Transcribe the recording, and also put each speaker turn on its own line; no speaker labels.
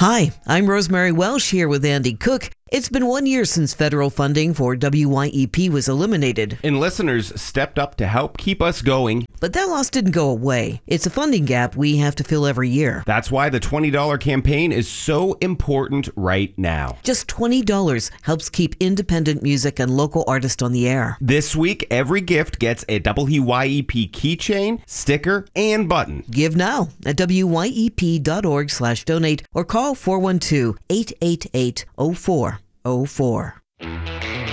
Hi, I'm Rosemary Welsh here with Andy Cook. It's been 1 year since federal funding for WYEP was eliminated.
And listeners stepped up to help keep us going.
But that loss didn't go away. It's a funding gap we have to fill every year.
That's why the $20 campaign is so important right now.
Just $20 helps keep independent music and local artists on the air.
This week, every gift gets a WYEP keychain, sticker, and button.
Give now at wyep.org/donate or call 412-888-0404.